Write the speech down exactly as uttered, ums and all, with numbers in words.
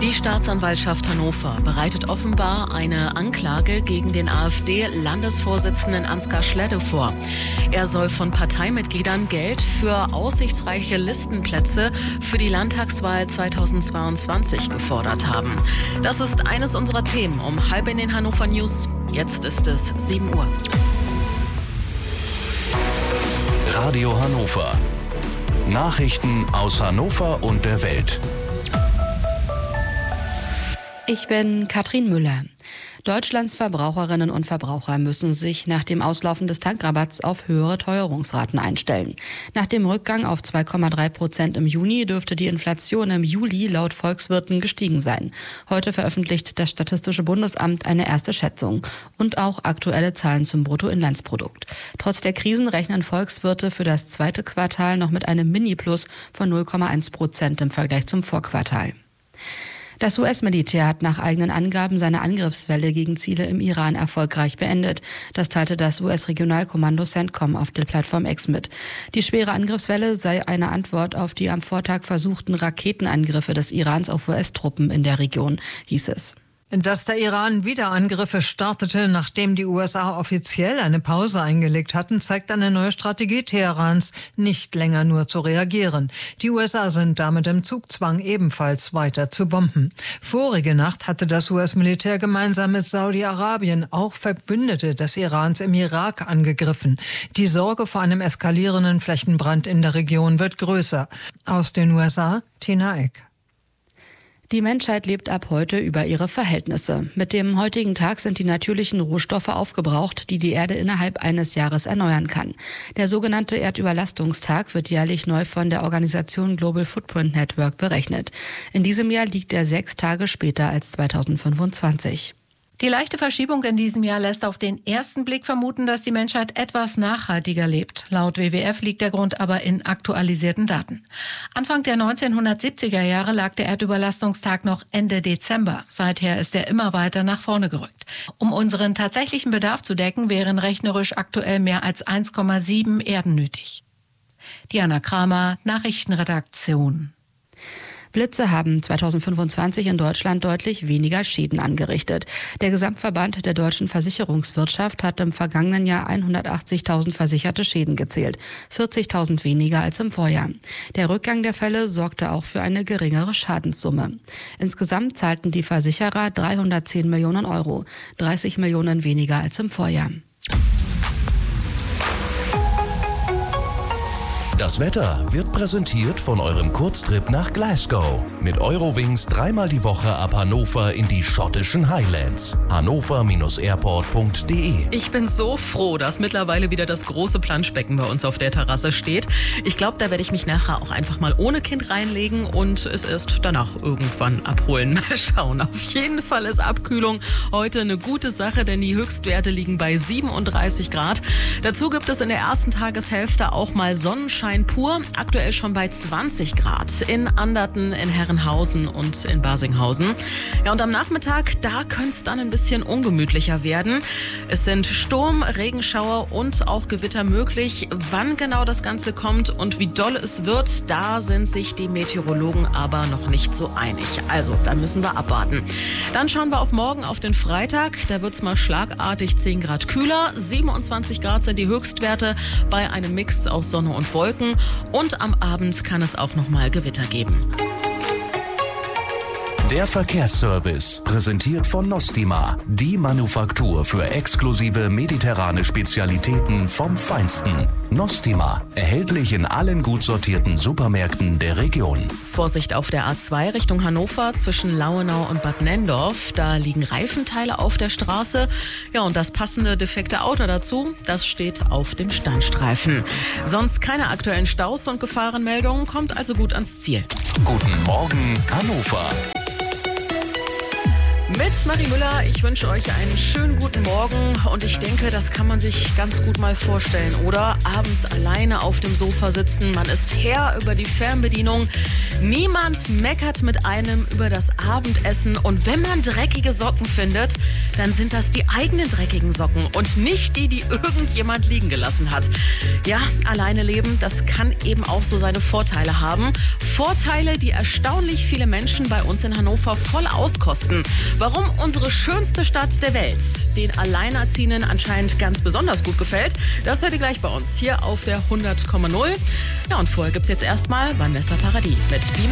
Die Staatsanwaltschaft Hannover bereitet offenbar eine Anklage gegen den AfD-Landesvorsitzenden Ansgar Schledde vor. Er soll von Parteimitgliedern Geld für aussichtsreiche Listenplätze für die Landtagswahl zweitausendzweiundzwanzig gefordert haben. Das ist eines unserer Themen um halb in den Hannover News. Jetzt ist es sieben Uhr. Radio Hannover. Nachrichten aus Hannover und der Welt. Ich bin Katrin Müller. Deutschlands Verbraucherinnen und Verbraucher müssen sich nach dem Auslaufen des Tankrabatts auf höhere Teuerungsraten einstellen. Nach dem Rückgang auf zwei Komma drei Prozent im Juni dürfte die Inflation im Juli laut Volkswirten gestiegen sein. Heute veröffentlicht das Statistische Bundesamt eine erste Schätzung und auch aktuelle Zahlen zum Bruttoinlandsprodukt. Trotz der Krisen rechnen Volkswirte für das zweite Quartal noch mit einem Mini-Plus von null Komma eins Prozent im Vergleich zum Vorquartal. Das U S-Militär hat nach eigenen Angaben seine Angriffswelle gegen Ziele im Iran erfolgreich beendet. Das teilte das U S-Regionalkommando CENTCOM auf der Plattform X mit. Die schwere Angriffswelle sei eine Antwort auf die am Vortag versuchten Raketenangriffe des Irans auf U S-Truppen in der Region, hieß es. Dass der Iran wieder Angriffe startete, nachdem die U S A offiziell eine Pause eingelegt hatten, zeigt eine neue Strategie Teherans, nicht länger nur zu reagieren. Die U S A sind damit im Zugzwang, ebenfalls weiter zu bomben. Vorige Nacht hatte das U S-Militär gemeinsam mit Saudi-Arabien auch Verbündete des Irans im Irak angegriffen. Die Sorge vor einem eskalierenden Flächenbrand in der Region wird größer. Aus den U S A, Tina Eck. Die Menschheit lebt ab heute über ihre Verhältnisse. Mit dem heutigen Tag sind die natürlichen Rohstoffe aufgebraucht, die die Erde innerhalb eines Jahres erneuern kann. Der sogenannte Erdüberlastungstag wird jährlich neu von der Organisation Global Footprint Network berechnet. In diesem Jahr liegt er sechs Tage später als zweitausendfünfundzwanzig. Die leichte Verschiebung in diesem Jahr lässt auf den ersten Blick vermuten, dass die Menschheit etwas nachhaltiger lebt. Laut W W F liegt der Grund aber in aktualisierten Daten. Anfang der neunzehnhundertsiebziger Jahre lag der Erdüberlastungstag noch Ende Dezember. Seither ist er immer weiter nach vorne gerückt. Um unseren tatsächlichen Bedarf zu decken, wären rechnerisch aktuell mehr als eins Komma sieben Erden nötig. Diana Kramer, Nachrichtenredaktion. Blitze haben zweitausendfünfundzwanzig in Deutschland deutlich weniger Schäden angerichtet. Der Gesamtverband der deutschen Versicherungswirtschaft hat im vergangenen Jahr hundertachtzigtausend versicherte Schäden gezählt, vierzigtausend weniger als im Vorjahr. Der Rückgang der Fälle sorgte auch für eine geringere Schadenssumme. Insgesamt zahlten die Versicherer dreihundertzehn Millionen Euro, dreißig Millionen weniger als im Vorjahr. Das Wetter wird präsentiert von eurem Kurztrip nach Glasgow. Mit Eurowings dreimal die Woche ab Hannover in die schottischen Highlands. hannover Bindestrich airport Punkt de. Ich bin so froh, dass mittlerweile wieder das große Planschbecken bei uns auf der Terrasse steht. Ich glaube, da werde ich mich nachher auch einfach mal ohne Kind reinlegen und es erst danach irgendwann abholen. Mal schauen. Auf jeden Fall ist Abkühlung heute eine gute Sache, denn die Höchstwerte liegen bei siebenunddreißig Grad. Dazu gibt es in der ersten Tageshälfte auch mal Sonnenschein pur, aktuell schon bei zwanzig Grad in Anderten, in Herrenhausen und in Basinghausen. Ja, und am Nachmittag, da könnte es dann ein bisschen ungemütlicher werden. Es sind Sturm, Regenschauer und auch Gewitter möglich. Wann genau das Ganze kommt und wie doll es wird, da sind sich die Meteorologen aber noch nicht so einig. Also, da müssen wir abwarten. Dann schauen wir auf morgen, auf den Freitag. Da wird es mal schlagartig zehn Grad kühler. siebenundzwanzig Grad sind die Höchstwerte bei einem Mix aus Sonne und Wolken. Und am Abend kann es auch noch mal Gewitter geben. Der Verkehrsservice, präsentiert von Nostima, die Manufaktur für exklusive mediterrane Spezialitäten vom Feinsten. Nostima, erhältlich in allen gut sortierten Supermärkten der Region. Vorsicht auf der A zwei Richtung Hannover zwischen Lauenau und Bad Nenndorf. Da liegen Reifenteile auf der Straße. Ja, und das passende defekte Auto dazu, das steht auf dem Standstreifen. Sonst keine aktuellen Staus und Gefahrenmeldungen, kommt also gut ans Ziel. Guten Morgen, Hannover. Mit Marie Müller, ich wünsche euch einen schönen guten Morgen und ich denke, das kann man sich ganz gut mal vorstellen, oder? abends alleine auf dem Sofa sitzen. Man ist Herr über die Fernbedienung. Niemand meckert mit einem über das Abendessen. Und wenn man dreckige Socken findet, dann sind das die eigenen dreckigen Socken und nicht die, die irgendjemand liegen gelassen hat. Ja, alleine leben, das kann eben auch so seine Vorteile haben. Vorteile, die erstaunlich viele Menschen bei uns in Hannover voll auskosten. Warum unsere schönste Stadt der Welt den Alleinerziehenden anscheinend ganz besonders gut gefällt, das hört ihr gleich bei uns hier auf der hundert Komma null. Ja, und vorher gibt's jetzt erstmal Vanessa Paradis mit Be